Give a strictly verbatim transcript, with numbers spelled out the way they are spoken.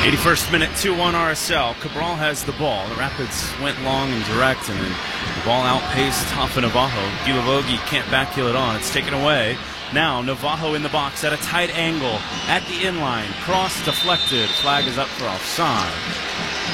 eighty-first minute, two one R S L. Cabral has the ball. The Rapids went long and direct, and then the ball outpaced Hoffa Navajo. Gilavogi can't backheel it on. It's taken away. Now Navajo in the box at a tight angle at the inline. Cross deflected. Flag is up for offside.